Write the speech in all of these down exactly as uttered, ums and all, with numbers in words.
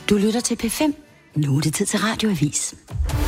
Du lytter til P fem. Nu er det tid til Radioavis.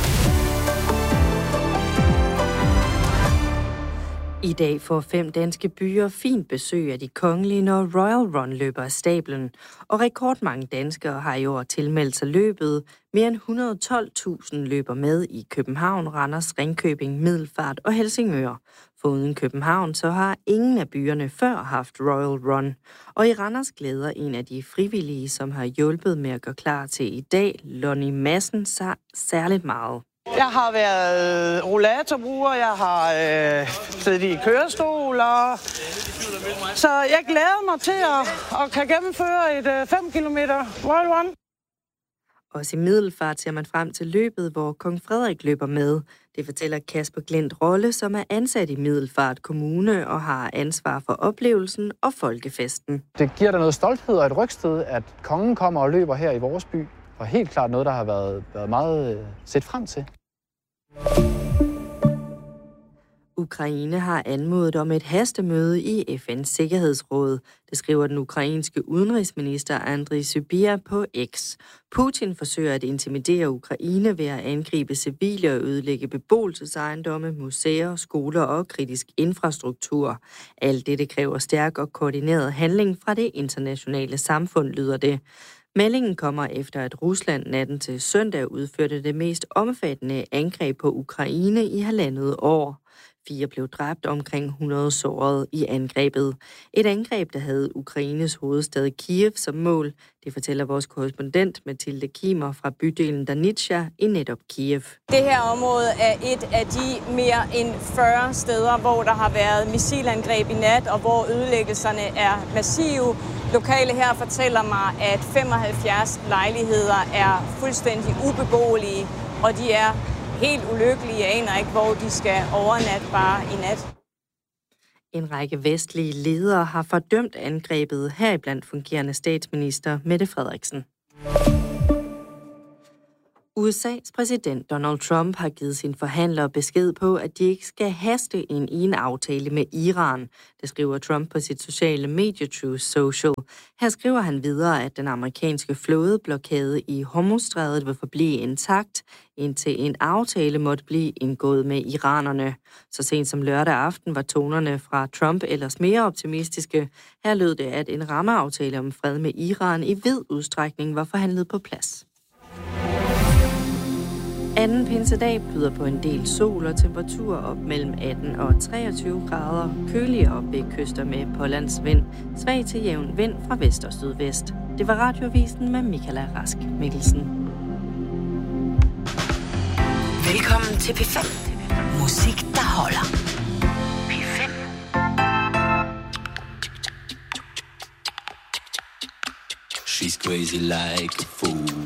I dag får fem danske byer fint besøg af de kongelige, når Royal Run løber af stablen. Og rekordmange danskere har i år tilmeldt sig løbet. Mere end et hundrede og tolv tusind løber med i København, Randers, Ringkøbing, Middelfart og Helsingør. Foruden København, så har ingen af byerne før haft Royal Run. Og i Randers glæder en af de frivillige, som har hjulpet med at gøre klar til i dag, Lonnie Madsen, sig særligt meget. Jeg har været rollatorbruger, jeg har øh, siddet i kørestol, og så jeg glæder mig til at, at kan gennemføre et øh, fem kilometer Royal Run. Også i Middelfart ser man frem til løbet, hvor kong Frederik løber med. Det fortæller Kasper Glint Rolle, som er ansat i Middelfart Kommune og har ansvar for oplevelsen og folkefesten. Det giver da noget stolthed og et rygstød, at kongen kommer og løber her i vores by. Og helt klart noget, der har været, været meget øh, set frem til. Ukraine har anmodet om et hastemøde i F N's Sikkerhedsråd. Det skriver den ukrainske udenrigsminister Andriy Sybiha på X. Putin forsøger at intimidere Ukraine ved at angribe civile og ødelægge beboelsesejendomme, museer, skoler og kritisk infrastruktur. Alt dette kræver stærk og koordineret handling fra det internationale samfund, lyder det. Meldingen kommer efter, at Rusland natten til søndag udførte det mest omfattende angreb på Ukraine i halvandet år. Fire blev dræbt, omkring hundrede såret i angrebet. Et angreb, der havde Ukraines hovedstad Kiev som mål. Det fortæller vores korrespondent Mathilde Kimer fra bydelen Danitsa i netop Kiev. Det her område er et af de mere end fyrre steder, hvor der har været missilangreb i nat, og hvor ødelæggelserne er massive. Lokale her fortæller mig, at femoghalvfjerds lejligheder er fuldstændig ubeboelige, og de er helt ulykkelige. Jeg aner ikke, hvor de skal overnatte bare i nat. En række vestlige ledere har fordømt angrebet, heriblandt fungerende statsminister Mette Frederiksen. U S A's præsident Donald Trump har givet sine forhandlere besked på, at de ikke skal haste ind i en aftale med Iran. Det skriver Trump på sit sociale medie Truth Social. Her skriver han videre, at den amerikanske flådeblokade i Hormuzstrædet vil forblive intakt, indtil en aftale måtte blive indgået med iranerne. Så sent som lørdag aften var tonerne fra Trump ellers mere optimistiske. Her lød det, at en rammeaftale om fred med Iran i vid udstrækning var forhandlet på plads. Anden pinsedag byder på en del sol og temperaturer op mellem atten og treogtyve grader. Køligere op ved kyster med pålandsvind. Svag til jævn vind fra vest og sydvest. Det var Radioavisen med Michaela Rask Mikkelsen. Velkommen til P fem. Musik, der holder. P fem. She's crazy like a fool.